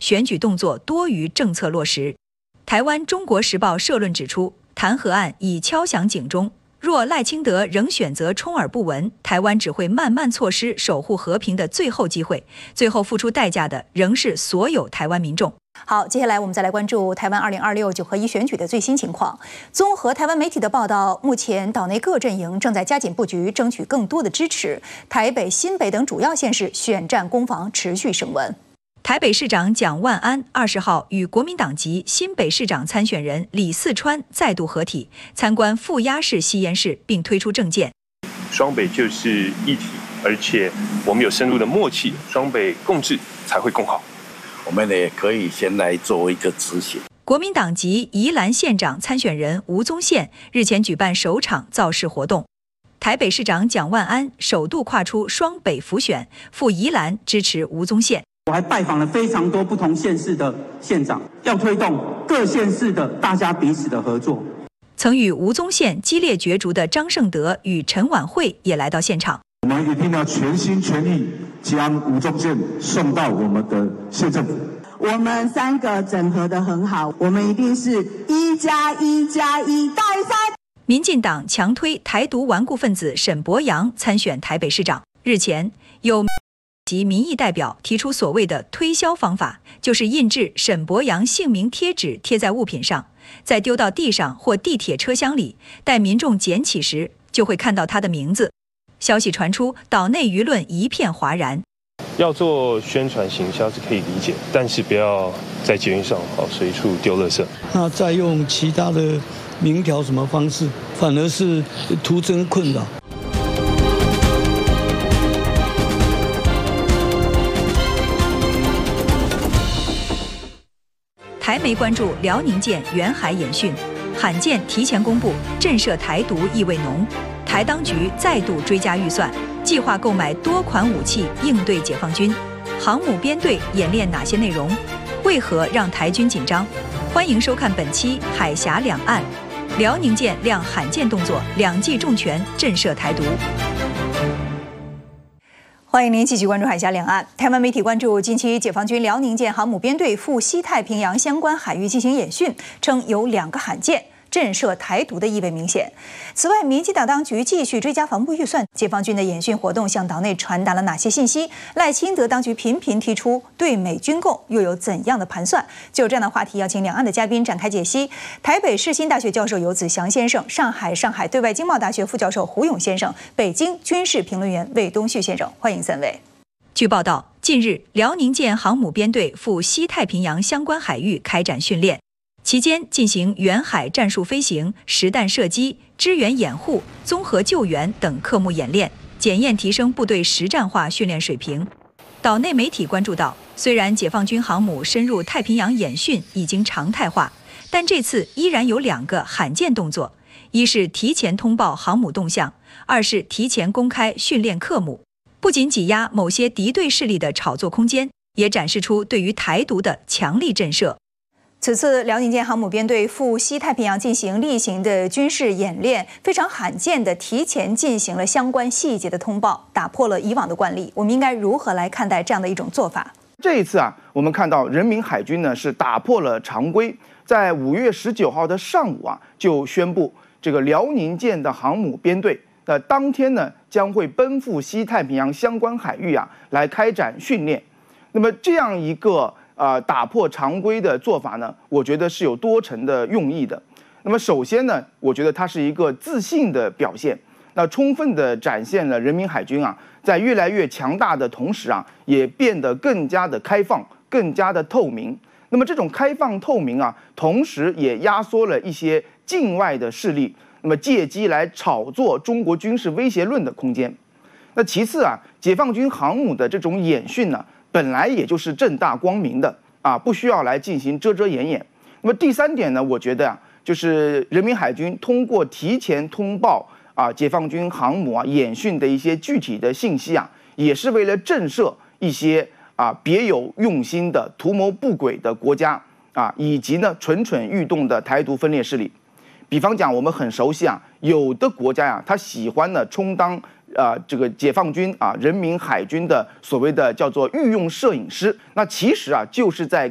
选举动作多于政策落实。台湾《中国时报》社论指出，弹劾案已敲响警钟。若赖清德仍选择充耳不闻，台湾只会慢慢错失守护和平的最后机会，最后付出代价的仍是所有台湾民众。 好，接下来我们再来关注台湾2026九合一选举的最新情况。综合台湾媒体的报道，目前岛内各阵营正在加紧布局，争取更多的支持。台北、新北等主要县市选战攻防持续升温。 台北市长蒋万安20号与国民党籍新北市长参选人李四川再度合体，参观负压式吸烟室，并推出政见。 双北就是一体，而且我们有深入的默契，双北共治才会更好。 我们也可以先来做一个执行。 国民党籍宜兰县长参选人吴宗宪日前举办首场造势活动。台北市长蒋万安首度跨出双北辅选，赴宜兰支持吴宗宪。 我还拜访了非常多不同县市的县长，要推动各县市的大家彼此的合作。 曾与吴宗宪激烈角逐的张胜德与陈婉慧也来到现场。 我们一定要全心全意将吴宗宪送到我们的县政府。 我们3个整合得很好，我们一定是1+1+1大于3。 民进党强推台独顽固分子沈伯洋参选台北市长。日前有及民意代表提出所谓的推销方法，就是印制沈伯洋姓名贴纸贴在物品上，再丢到地上或地铁车厢里，待民众捡起时就会看到他的名字。消息传出，岛内舆论一片哗然。 要做宣传行销是可以理解，但是不要在捷运上随处丢垃圾。 那再用其他的明条什么方式，反而是徒增困扰。 台媒关注辽宁舰远海演训，罕见提前公布，震慑台独意味浓。台当局再度追加预算，计划购买多款武器应对解放军。航母编队演练哪些内容？为何让台军紧张？欢迎收看本期《海峡两岸》，辽宁舰亮罕见动作，2记重拳震慑台独。 欢迎您继续关注海峡两岸。台湾媒体关注近期解放军辽宁舰航母编队赴西太平洋相关海域进行演训，称有2个罕见，震慑台独的意味明显。此外，民进党当局继续追加防务预算，解放军的演训活动向岛内传达了哪些信息？赖清德当局频频提出对美军购又有怎样的盘算？就这样的话题，邀请两岸的嘉宾展开解析。台北世新大学教授游子祥先生，上海对外经贸大学副教授胡勇先生，北京军事评论员魏东旭先生，欢迎3位。 据报道，近日辽宁舰航母编队赴西太平洋相关海域开展训练。期间进行远海战术飞行、实弹射击、支援掩护、综合救援等科目演练，检验提升部队实战化训练水平。岛内媒体关注到，虽然解放军航母深入太平洋演训已经常态化，但这次依然有2个罕见动作：一是提前通报航母动向，2是提前公开训练科目。不仅挤压某些敌对势力的炒作空间，也展示出对于台独的强力震慑。 此次辽宁舰航母编队赴西太平洋进行例行的军事演练，非常罕见的提前进行了相关细节的通报，打破了以往的惯例。我们应该如何来看待这样的一种做法？ 这一次我们看到人民海军呢是打破了常规，在5月19号的上午就宣布这个辽宁舰的航母编队，当天呢将会奔赴西太平洋相关海域来开展训练。那么这样一个打破常规的做法呢，我觉得是有多层的用意的。那么首先呢，我觉得它是一个自信的表现，那充分的展现了人民海军在越来越强大的同时也变得更加的开放，更加的透明。那么这种开放透明同时也压缩了一些境外的势力，那么借机来炒作中国军事威胁论的空间。那其次解放军航母的这种演训呢，本来也就是正大光明的不需要来进行遮遮掩掩。那么第3点呢，我觉得就是人民海军通过提前通报解放军航母演训的一些具体的信息也是为了震慑一些别有用心的图谋不轨的国家以及呢蠢蠢欲动的台独分裂势力。比方讲，我们很熟悉有的国家他喜欢呢充当这个解放军人民海军的所谓的叫做御用摄影师，那其实就是在